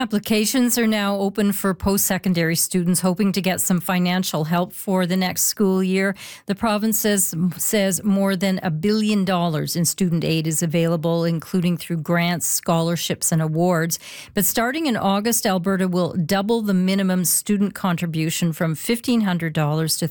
Applications are now open for post-secondary students hoping to get some financial help for the next school year. The province says more than $1 billion in student aid is available, including through grants, scholarships, and awards. But starting in August, Alberta will double the minimum student contribution from $1,500 to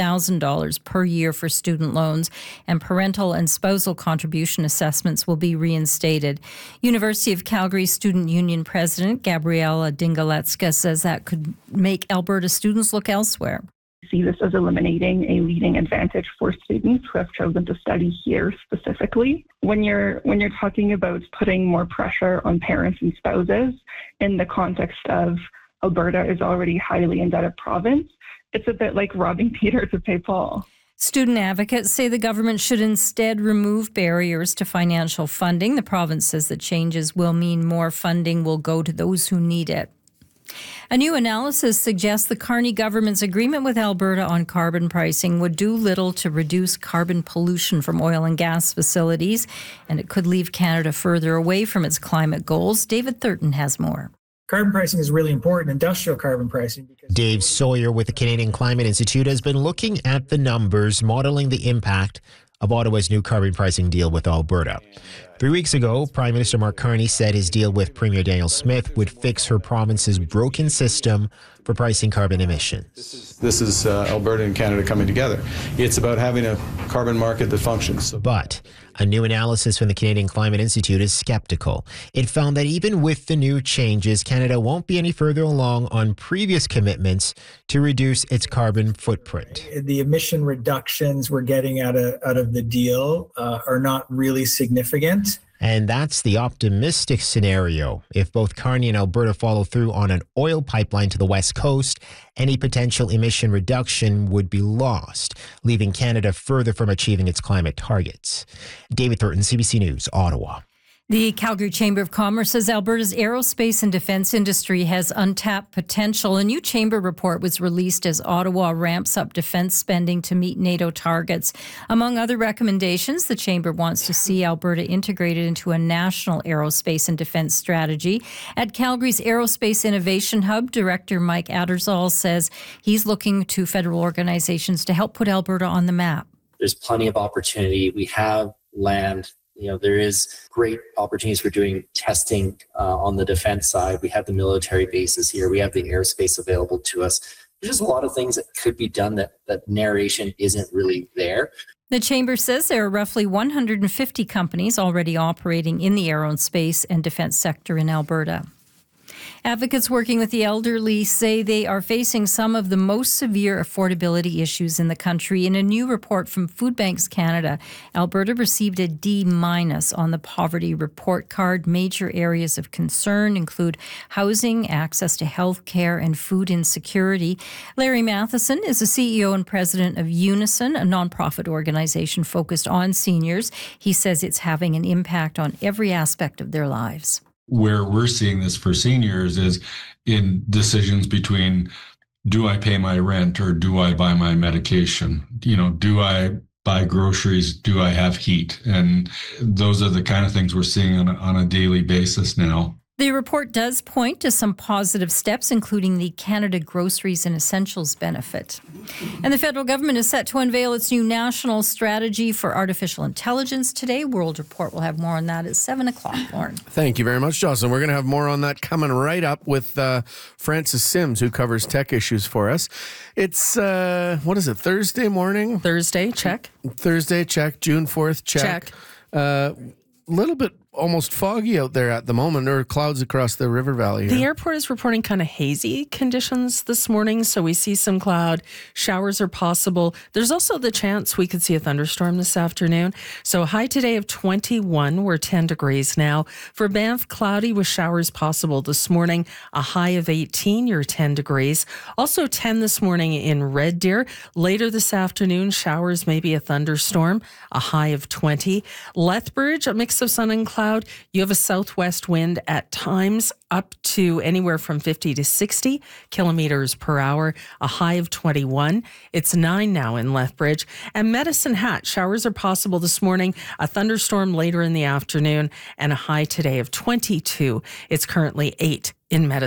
$3,000 per year for student loans, and parental and spousal contribution assessments will be reinstated. University of Calgary Student Union President Gabriela Dingalecka says that could make Alberta students look elsewhere. See this as eliminating a leading advantage for students who have chosen to study here specifically. When you're talking about putting more pressure on parents and spouses in the context of Alberta is already a highly indebted province, it's a bit like robbing Peter to pay Paul. Student advocates say the government should instead remove barriers to financial funding. The province says the changes will mean more funding will go to those who need it. A new analysis suggests the Carney government's agreement with Alberta on carbon pricing would do little to reduce carbon pollution from oil and gas facilities, and it could leave Canada further away from its climate goals. David Thurton has more. Carbon pricing is really important, industrial carbon pricing. Dave Sawyer with the Canadian Climate Institute has been looking at the numbers, modeling the impact of Ottawa's new carbon pricing deal with Alberta. 3 weeks ago, Prime Minister Mark Carney said his deal with Premier Danielle Smith would fix her province's broken system for pricing carbon emissions. This is Alberta and Canada coming together. It's about having a carbon market that functions. But a new analysis from the Canadian Climate Institute is skeptical. It found that even with the new changes, Canada won't be any further along on previous commitments to reduce its carbon footprint. The emission reductions we're getting out of the deal are not really significant. And that's the optimistic scenario. If both Carney and Alberta follow through on an oil pipeline to the west coast, any potential emission reduction would be lost, leaving Canada further from achieving its climate targets. David Thurton, CBC News, Ottawa. The Calgary Chamber of Commerce says Alberta's aerospace and defence industry has untapped potential. A new chamber report was released as Ottawa ramps up defence spending to meet NATO targets. Among other recommendations, the chamber wants to see Alberta integrated into a national aerospace and defence strategy. At Calgary's Aerospace Innovation Hub, Director Mike Addersall says he's looking to federal organizations to help put Alberta on the map. There's plenty of opportunity. We have land. There is great opportunities for doing testing on the defense side. We have the military bases here. We have the airspace available to us. There's just a lot of things that could be done that narration isn't really there. The Chamber says there are roughly 150 companies already operating in the aerospace and defense sector in Alberta. Advocates working with the elderly say they are facing some of the most severe affordability issues in the country. In a new report from Food Banks Canada, Alberta received a D- on the poverty report card. Major areas of concern include housing, access to health care, and food insecurity. Larry Matheson is the CEO and president of Unison, a nonprofit organization focused on seniors. He says it's having an impact on every aspect of their lives. Where we're seeing this for seniors is in decisions between, do I pay my rent or do I buy my medication? Do I buy groceries? Do I have heat? And those are the kind of things we're seeing on a daily basis now. The report does point to some positive steps, including the Canada Groceries and Essentials benefit. And the federal government is set to unveil its new national strategy for artificial intelligence today. World Report will have more on that at 7 o'clock, Lauren. Thank you very much, Jocelyn. We're going to have more on that coming right up with Francis Sims, who covers tech issues for us. It's, Thursday morning? Thursday, check. Thursday, check. June 4th, check. Little bit almost foggy out there at the moment. There are clouds across the river valley here. The airport is reporting kind of hazy conditions this morning, so we see some cloud. Showers are possible. There's also the chance we could see a thunderstorm this afternoon. So high today of 21. We're 10 degrees now. For Banff, cloudy with showers possible this morning. A high of 18. You're 10 degrees. Also 10 this morning in Red Deer. Later this afternoon, showers, maybe a thunderstorm. A high of 20. Lethbridge, a mix of sun and cloud. You have a southwest wind at times up to anywhere from 50 to 60 kilometers per hour, a high of 21. It's 9 now in Lethbridge. And Medicine Hat, showers are possible this morning, a thunderstorm later in the afternoon, and a high today of 22. It's currently 8 in medicine.